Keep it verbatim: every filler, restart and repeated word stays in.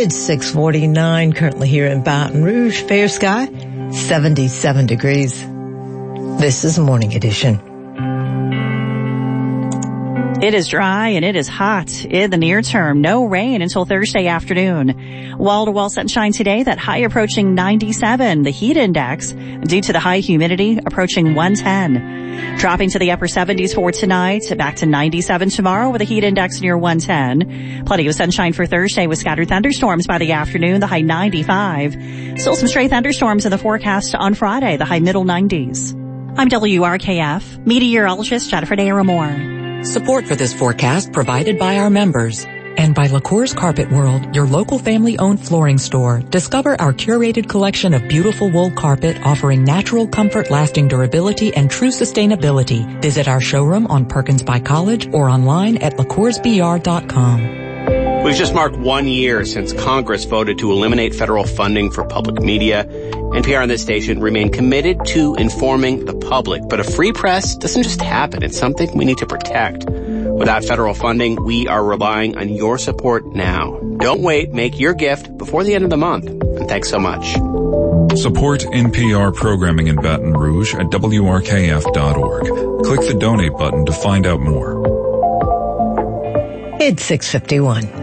It's six forty-nine currently here in Baton Rouge. Fair sky, seventy-seven degrees. This is Morning Edition. It is dry and it is hot in the near term. No rain until Thursday afternoon. Wall-to-wall sunshine today, that high approaching ninety-seven. The heat index, due to the high humidity, approaching one ten. Dropping to the upper seventies for tonight. Back to ninety-seven tomorrow with a heat index near one ten. Plenty of sunshine for Thursday with scattered thunderstorms by the afternoon. The high ninety-five. Still some stray thunderstorms in the forecast on Friday. The high middle nineties. I'm W R K F meteorologist Jennifer Daramore. Support for this forecast provided by our members and by LaCour's Carpet World, your local family-owned flooring store. Discover our curated collection of beautiful wool carpet offering natural comfort, lasting durability, and true sustainability. Visit our showroom on Perkins by College or online at lacours b r dot com. We've just marked one year since Congress voted to eliminate federal funding for public media. N P R and this station remain committed to informing the public. But a free press doesn't just happen. It's something we need to protect. Without federal funding, we are relying on your support now. Don't wait. Make your gift before the end of the month. And thanks so much. Support N P R programming in Baton Rouge at W R K F dot org. Click the donate button to find out more. It's six fifty-one.